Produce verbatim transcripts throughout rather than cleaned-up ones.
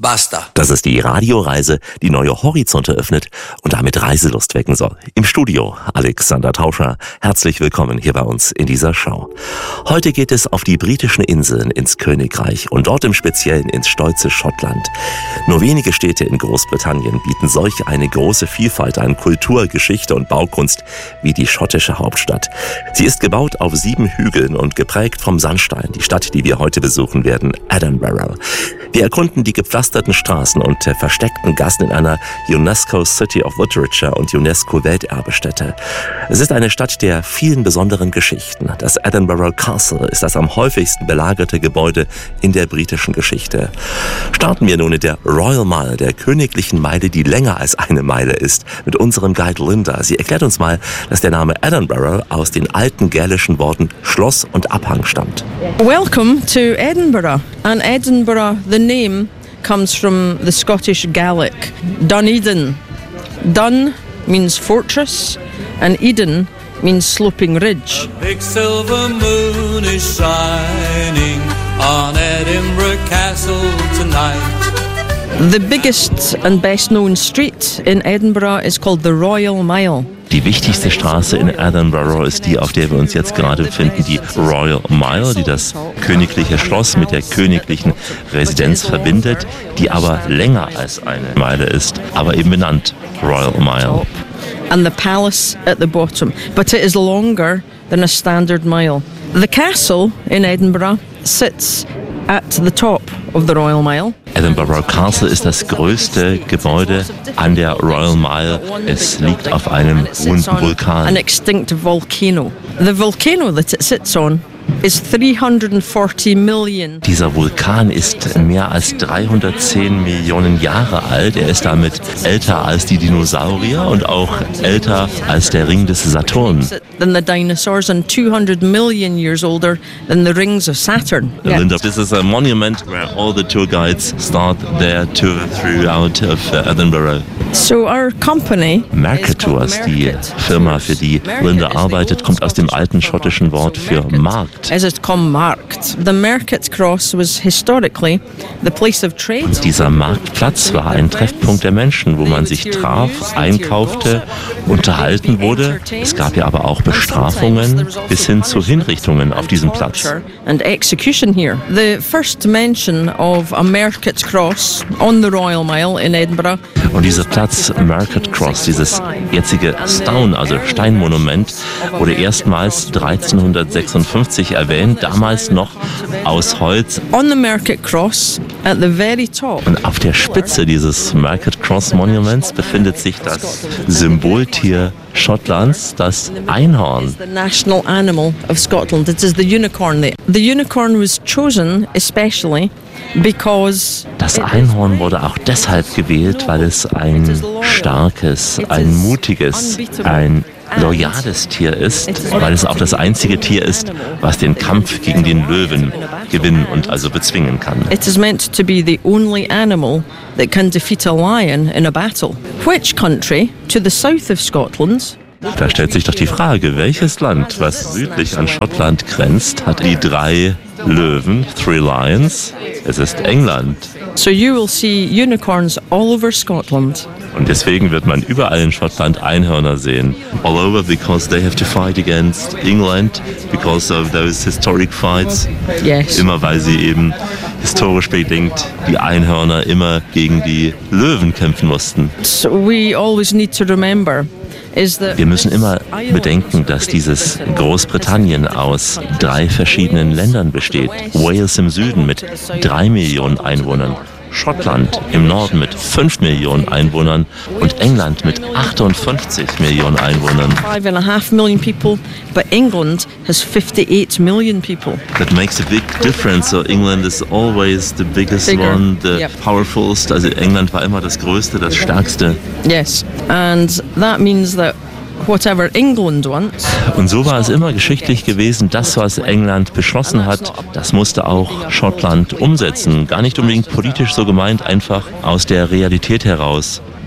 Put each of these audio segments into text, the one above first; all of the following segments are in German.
Basta. Das ist die Radioreise, die neue Horizonte öffnet und damit Reiselust wecken soll. Im Studio Alexander Tauscher. Herzlich willkommen hier bei uns in dieser Show. Heute geht es auf die britischen Inseln ins Königreich und dort im Speziellen ins stolze Schottland. Nur wenige Städte in Großbritannien bieten solch eine große Vielfalt an Kultur, Geschichte und Baukunst wie die schottische Hauptstadt. Sie ist gebaut auf sieben Hügeln und geprägt vom Sandstein. Die Stadt, die wir heute besuchen werden, Edinburgh. Wir erkunden die gepflasterten Straßen und versteckten Gassen in einer UNESCO City of Literature und UNESCO Welterbestätte. Es ist eine Stadt der vielen besonderen Geschichten. Das Edinburgh Castle ist das am häufigsten belagerte Gebäude in der britischen Geschichte. Starten wir nun in der Royal Mile, der königlichen Meile, die länger als eine Meile ist, mit unserem Guide Linda. Sie erklärt uns mal, dass der Name Edinburgh aus den alten gälischen Worten Schloss und Abhang stammt. Welcome to Edinburgh. And Edinburgh, the name comes from the Scottish Gaelic, Dun Eden. Dun means fortress and Eden means sloping ridge. A big silver moon is shining on Edinburgh Castle tonight. The biggest and best known street in Edinburgh is called the Royal Mile. Die wichtigste Straße in Edinburgh ist die, auf der wir uns jetzt gerade befinden, die Royal Mile, die das königliche Schloss mit der königlichen Residenz verbindet, die aber länger als eine Meile ist, aber eben benannt Royal Mile. And the palace at the bottom, but it is longer than a standard mile. The castle in Edinburgh sits at the top of the Royal Mile. Edinburgh Castle ist das größte Gebäude an der Royal Mile. Es liegt auf einem ruhenden Vulkan. An extinct volcano. The volcano that it sits on is three hundred forty million. Dieser Vulkan ist mehr als dreihundertzehn Millionen Jahre alt. Er ist damit älter als die Dinosaurier und auch älter als der Ring des Saturn. Than the dinosaurs and two hundred million years older than the rings of Saturn. Linda, this is a monument where all the tour guides start their tour throughout of Edinburgh. So our company Mercatus, die Firma, für die Linda arbeitet, kommt aus dem alten schottischen Wort für Markt. As it's called markt. The Market Cross was historically the place of trade. Und dieser Marktplatz war ein Treffpunkt der Menschen, wo man sich traf, einkaufte, unterhalten wurde. Es gab ja aber auch Bestrafungen bis hin zu Hinrichtungen auf diesem Platz. And execution here. The first mention of a Market Cross on the Royal Mile in Edinburgh. Und dieser Platz Market Cross, dieses jetzige Stone, also Steinmonument, wurde erstmals dreizehnhundertsechsundfünfzig erwähnt, damals noch aus Holz. On the Market Cross, at the very top. Und auf der Spitze dieses Market Cross Monuments befindet sich das Symboltier Schottlands, das Einhorn. The national animal of Scotland. It is the unicorn. The unicorn was chosen especially because das Einhorn wurde auch deshalb gewählt, weil es ein starkes, ein mutiges, ein loyales Tier ist, weil es auch das einzige Tier ist, was den Kampf gegen den Löwen gewinnen und also bezwingen kann. It is meant to be the only animal that can defeat a lion in a battle. Which country to the south of Scotland? Da stellt sich doch die Frage, welches Land, was südlich an Schottland grenzt, hat die drei Löwen, Three Lions? Es ist England. So you will see unicorns all over Scotland. Und deswegen wird man überall in Schottland Einhörner sehen. All over because they have to fight against England because of those historic fights. Yes. Immer weil sie eben historisch bedingt die Einhörner immer gegen die Löwen kämpfen mussten. So we always need to remember. Wir müssen immer bedenken, dass dieses Großbritannien aus drei verschiedenen Ländern besteht. Wales im Süden mit drei Millionen Einwohnern, Schottland im Norden mit fünf Millionen Einwohnern und England mit achtundfünfzig Millionen Einwohnern. Five and a half million people, but England has fifty-eight million people. That makes a big difference. So England is always the biggest Bigger. one, the Yep. powerfulst. Also England war immer das Größte, das Stärkste. Yes, and that means that whatever England wants. Und so war es immer geschichtlich gewesen, das, was England beschlossen hat, das musste auch Schottland umsetzen. Gar nicht unbedingt politisch so gemeint, einfach aus der Realität heraus.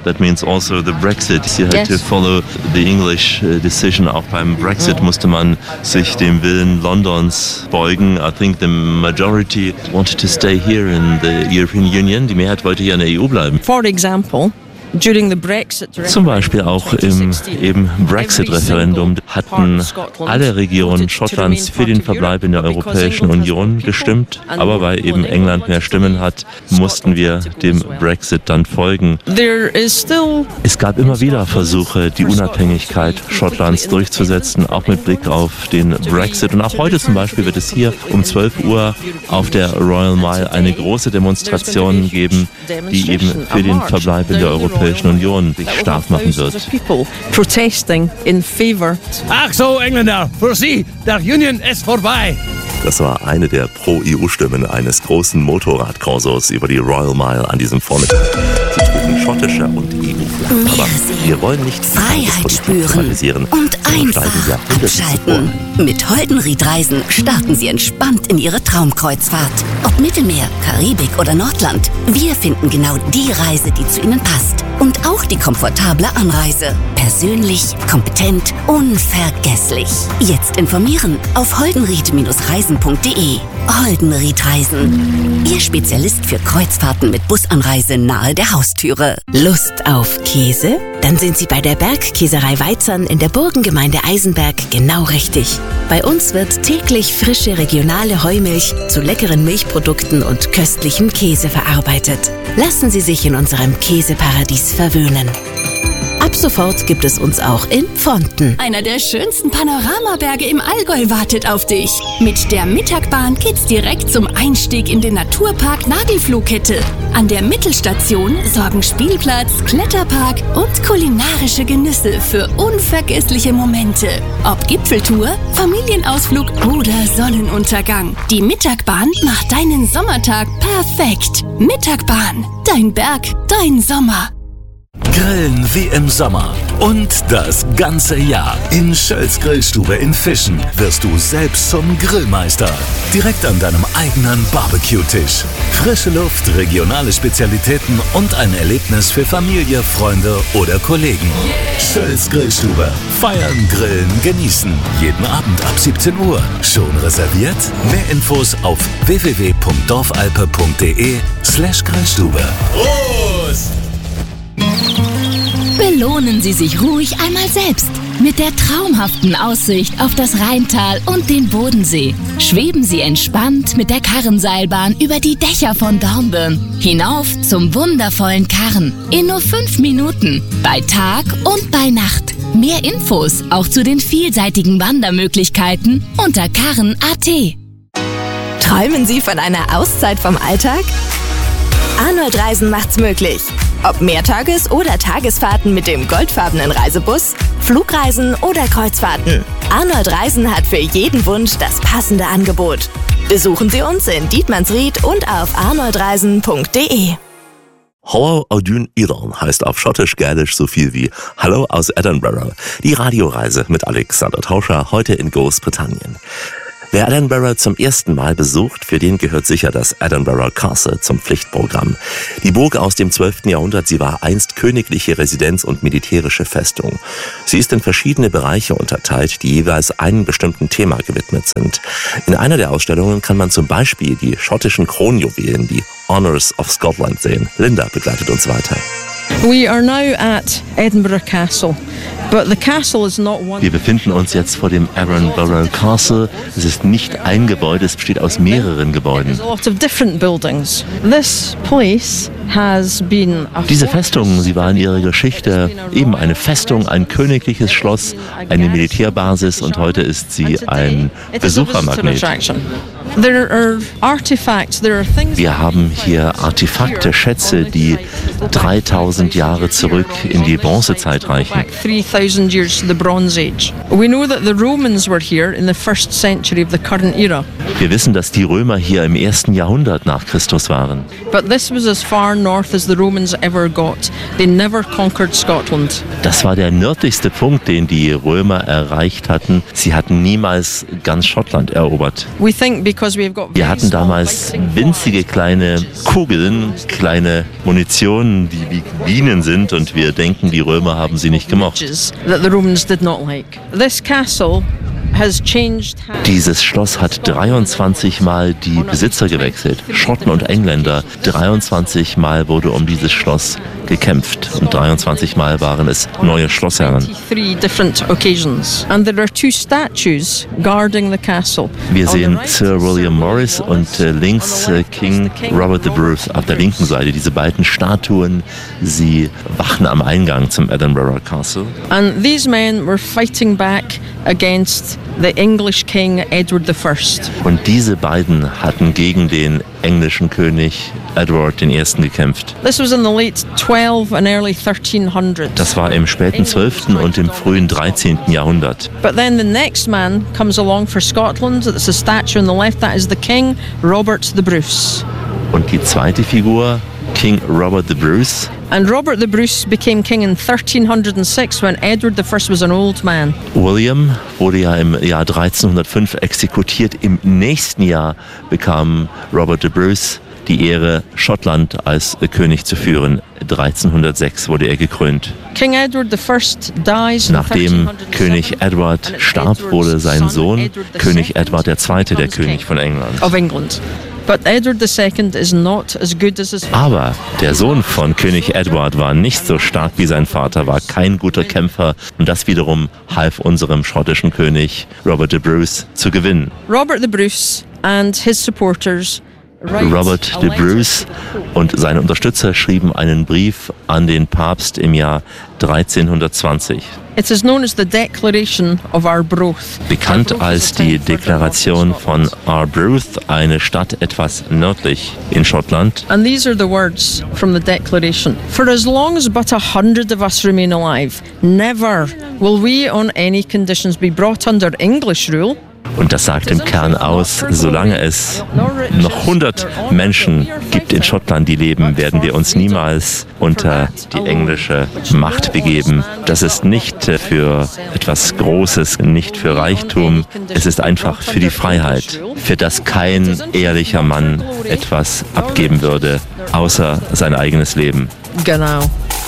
that means also the Brexit. You had Yes. to follow the English uh, decision. Auch beim Brexit musste man sich dem Willen Londons beugen. I think the majority wanted to stay here in the European Union. Die Mehrheit wollte hier in der E U bleiben. For example, during the Brexit Zum Beispiel auch im eben Brexit-Referendum hatten alle Regionen Schottlands für den Verbleib in der Europäischen Union gestimmt, aber weil eben England mehr Stimmen hat, mussten wir dem Brexit dann folgen. there is still Es gab immer wieder Versuche, die Unabhängigkeit Schottlands durchzusetzen, auch mit Blick auf den Brexit. Und auch heute zum Beispiel wird es hier um zwölf Uhr auf der Royal Mile eine große Demonstration geben, die eben für den Verbleib in der Europäischen Union sich stark machen wird. people protesting in favor. Ach so, Engländer, für Sie, der Union ist vorbei. Das war eine der Pro-E U-Stimmen eines großen Motorradkorsos über die Royal Mile an diesem Vormittag. Sie trugen schottische und E U-Flaggen. Mehr Aber sehen, wir wollen nicht die Freiheit Tagespolitik spüren thematisieren. und Wir steigen einfach Jahrhunderte zuvor abschalten. Mit Holdenried-Reisen starten Sie entspannt in Ihre Traumkreuzfahrt. Ob Mittelmeer, Karibik oder Nordland, wir finden genau die Reise, die zu Ihnen passt. Und auch die komfortable Anreise. Persönlich, kompetent, unvergesslich. Jetzt informieren auf holdenried Reisen punkt de. Holdenried Reisen. Ihr Spezialist für Kreuzfahrten mit Busanreise nahe der Haustüre. Lust auf Käse? Dann sind Sie bei der Bergkäserei Weizern in der Burgengemeinde Eisenberg genau richtig. Bei uns wird täglich frische regionale Heumilch zu leckeren Milchprodukten und köstlichem Käse verarbeitet. Lassen Sie sich in unserem Käseparadies verwöhnen. Ab sofort gibt es uns auch in Pfonten. Einer der schönsten Panoramaberge im Allgäu wartet auf dich. Mit der Mittagbahn geht's direkt zum Einstieg in den Naturpark Nagelfluhkette. An der Mittelstation sorgen Spielplatz, Kletterpark und kulinarische Genüsse für unvergessliche Momente. Ob Gipfeltour, Familienausflug oder Sonnenuntergang. Die Mittagbahn macht deinen Sommertag perfekt. Mittagbahn, dein Berg, dein Sommer. Grillen wie im Sommer und das ganze Jahr. In Schölz Grillstube in Fischen wirst du selbst zum Grillmeister. Direkt an deinem eigenen Barbecue-Tisch. Frische Luft, regionale Spezialitäten und ein Erlebnis für Familie, Freunde oder Kollegen. Schölz Grillstube. Feiern, grillen, genießen. Jeden Abend ab siebzehn Uhr. Schon reserviert? Mehr Infos auf w w w punkt dorfalpe punkt de slash Grillstube. Prost! Belohnen Sie sich ruhig einmal selbst mit der traumhaften Aussicht auf das Rheintal und den Bodensee. Schweben Sie entspannt mit der Karrenseilbahn über die Dächer von Dornbirn hinauf zum wundervollen Karren in nur fünf Minuten bei Tag und bei Nacht. Mehr Infos auch zu den vielseitigen Wandermöglichkeiten unter karren punkt a t. Träumen Sie von einer Auszeit vom Alltag? Arnold Reisen macht's möglich. Ob Mehrtages- oder Tagesfahrten mit dem goldfarbenen Reisebus, Flugreisen oder Kreuzfahrten. Arnold Reisen hat für jeden Wunsch das passende Angebot. Besuchen Sie uns in Dietmannsried und auf arnoldreisen punkt de. Hello Audun Iran heißt auf Schottisch-Gälisch so viel wie Hallo aus Edinburgh. Die Radioreise mit Alexander Tauscher heute in Großbritannien. Wer Edinburgh zum ersten Mal besucht, für den gehört sicher das Edinburgh Castle zum Pflichtprogramm. Die Burg aus dem zwölften Jahrhundert, sie war einst königliche Residenz und militärische Festung. Sie ist in verschiedene Bereiche unterteilt, die jeweils einem bestimmten Thema gewidmet sind. In einer der Ausstellungen kann man zum Beispiel die schottischen Kronjuwelen, die Honours of Scotland, sehen. Linda begleitet uns weiter. We are now at Edinburgh Castle, but the castle is not one. Wir befinden uns jetzt vor dem Edinburgh Castle. Es ist nicht ein Gebäude, es besteht aus mehreren Gebäuden. There's a lot of different buildings. This place has been a Diese Festung, sie war in ihrer Geschichte eben eine Festung, ein königliches Schloss, eine Militärbasis und heute ist sie ein Besuchermagnet. There are artifacts, there are things. Wir haben hier Artefakte, Schätze, die dreitausend Jahre zurück in die Bronzezeit reichen. Back three thousand years to the Bronze Age. We know that the Romans were here in the first century of the current era. Wir wissen, dass die Römer hier im ersten Jahrhundert nach Christus waren. But this was as far north as the Romans ever got. They never conquered Scotland. Das war der nördlichste Punkt, den die Römer erreicht hatten. Sie hatten niemals ganz Schottland erobert. We think because because we've got Wir very hatten small, damals big, big winzige kleine Kugeln, kleine Munition, die wie Bienen sind und wir denken, die Römer haben sie nicht gemocht. that the Romans did not like. This castle has changed hands. Dieses Schloss hat dreiundzwanzig Mal die Besitzer gewechselt, Schotten und Engländer. dreiundzwanzig Mal wurde um dieses Schloss gekämpft und dreiundzwanzig Mal waren es neue Schlossherren. Three different occasions. And there are two statues guarding the castle. Wir On the sehen right Sir is William Sir Morris William und äh, links äh, King Robert the Bruce auf der linken Seite. Diese beiden Statuen, sie wachen am Eingang zum Edinburgh Castle. And these men were fighting back against the English King Edward the First. Und diese beiden hatten gegen den englischen König Edward den Ersten gekämpft. This was in the late twelfth and early thirteen hundreds. Das war im späten zwölften und im frühen dreizehnten Jahrhundert. But then the next man comes along for Scotland. It's a statue on the left. That is the King, Robert the Bruce. Und die zweite Figur, King Robert the Bruce. And Robert the Bruce became king in thirteen oh six when Edward the First was an old man. William wurde ja im Jahr dreizehnhundertfünf exekutiert. Im nächsten Jahr bekam Robert the Bruce die Ehre, Schottland als König zu führen. dreizehnhundertsechs wurde er gekrönt. King Edward the First dies in Nachdem thirteen oh seven, König Edward and it's starb, Edward's wurde sein son, Sohn Edward the König Second, Edward der Zweite, der becomes König king von England. of England. But Edward the Second is not as good as his father. Aber der Sohn von König Edward war nicht so stark wie sein Vater, war kein guter Kämpfer und das wiederum half unserem schottischen König Robert the Bruce zu gewinnen. Robert the Bruce and his supporters write Robert a the letter Bruce to the Pope. und seine Unterstützer schrieben einen Brief an den Papst im Jahr dreizehnhundertzwanzig. It is known as the Declaration of Arbroath. Bekannt Arbroath als is a die town further Deklaration north in von Scotland. Arbroath, eine Stadt etwas nördlich in Schottland. And these are the words from the Declaration. For as long as but a hundred of us remain alive, never will we on any conditions be brought under English rule. Und das sagt im Kern aus, solange es noch hundert Menschen gibt in Schottland, die leben, werden wir uns niemals unter die englische Macht begeben. Das ist nicht für etwas Großes, nicht für Reichtum. Es ist einfach für die Freiheit, für das kein ehrlicher Mann etwas abgeben würde, außer sein eigenes Leben. Genau.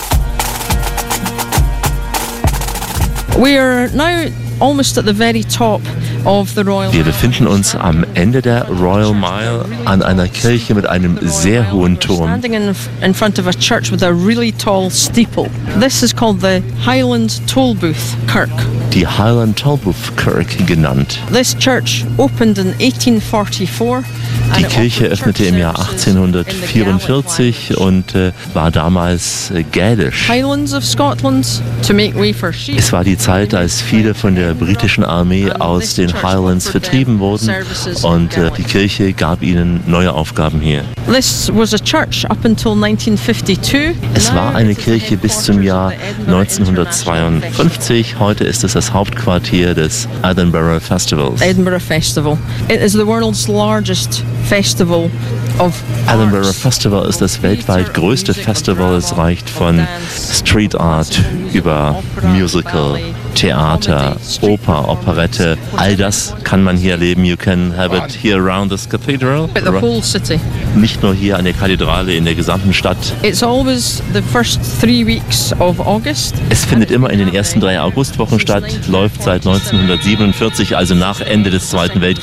We are now almost at the very top of the Royal Wir befinden uns am Ende der Royal Mile an einer Kirche mit einem sehr hohen Turm. Standing in, in front of a church with a really tall steeple. This is called the Highland Tollbooth Kirk. Die Highland Tollbooth Kirk genannt. This church opened in eighteen forty-four. Die Kirche öffnete im Jahr achtzehnhundertvierundvierzig und äh, war damals äh, gälisch. Highlands of Scotland to make way for sheep. Es war die Zeit, als viele von der britischen Armee aus den Highlands vertrieben wurden und äh, die Kirche gab ihnen neue Aufgaben hier. This was a church up until nineteen fifty-two. Es war eine Kirche bis zum Jahr neunzehnhundertzweiundfünfzig. Heute ist es das Hauptquartier des Edinburgh Festivals. Edinburgh Festival. It is the world's largest festival of Edinburgh arts. Festival ist das weltweit größte Festival. Es reicht von Street Art über Musical, Theater, Oper, Operette. All das kann man hier erleben. You can have it here around this cathedral. But the whole city. Nicht nur hier an der Kathedrale, in der gesamten Stadt. It's always the first three weeks of August. Es findet immer in den ersten drei Augustwochen statt, läuft seit neunzehnhundertsiebenundvierzig, also nach Ende des Zweiten Weltkriegs.